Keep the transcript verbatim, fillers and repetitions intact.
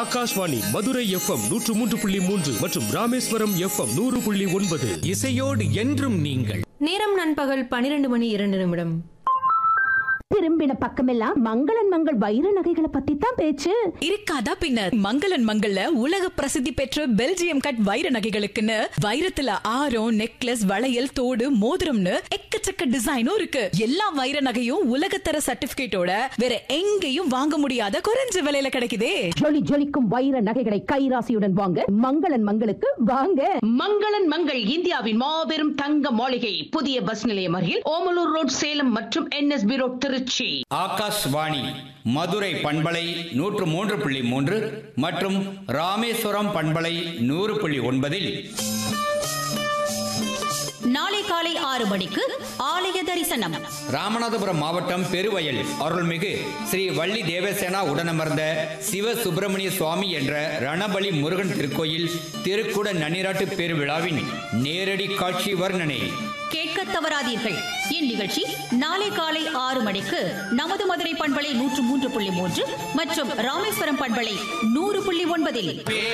Akashvani Madurai FM நூற்று மூன்று புள்ளி மூன்று மற்றும் ராமேஸ்வரம் எஃப்எம் நூறு புள்ளி ஒன்பது. இசையோடு என்றும் நீங்கள். நேரம் நண்பகல் பனிரெண்டு மணி இரண்டு நிமிடம். திரும்பின பக்கமெல்லாம் மங்களன் மங்கள் வைர நகைகளை பத்தி தான் பேச்சு. இருக்காதா பின்ன. மங்களன் மங்கள்ல உலக பிரசித்தி பெற்ற பெல்ஜியம் கட் வைர நகைகளுக்குன்னு வைரத்துல ஆரம், நெக்லஸ், வளையல், தோடு, மோதிரம்னு எக்கச்சக்க டிசைனும் இருக்கு. எல்லா வைர நகையும் உலகத்தர சர்டிபிகேட்டோட வேற எங்கேயும் வாங்க முடியாத குறைஞ்ச விலையில கிடைக்குதே. ஜொலி ஜொலிக்கும் வைர நகைகளை கைராசியுடன் வாங்க மங்களன் மங்களுக்கு வாங்க. மங்களன் மங்கள் இந்தியாவின் மாபெரும் தங்க மாளிகை, புதிய பஸ் நிலையம் அருகில் ஓமலூர் ரோட், சேலம் மற்றும் என்எஸ்பி ரோட், திருச்சி. ஆகாஷ்வாணி மதுரை பண்பலை நூற்று மூன்று புள்ளி மூன்று மற்றும் ராமேஸ்வரம் பண்பலை நூறு புள்ளி ஒன்பதில் நாளை காலை ஆறு மணிக்கு ஆலய தரிசனம். ராமநாதபுரம் மாவட்டம் பெருவயல் அருள்மிகு ஸ்ரீ வள்ளி தேவசேனா உடனமர்ந்த சிவ சுப்பிரமணிய சுவாமி என்ற ரணபலி முருகன் திருக்கோயில் திருக்குட நன்னிராட்டு பெருவிழாவின் நேரடி காட்சி வர்ணனை கேட்க தவறாதீர்கள். இந்நிகழ்ச்சி நாளை காலை ஆறு மணிக்கு நமது மதுரை பண்பலை நூற்று மூன்று புள்ளி மூன்று மற்றும் ராமேஸ்வரம் பண்பலை நூறு புள்ளி ஒன்பதில்.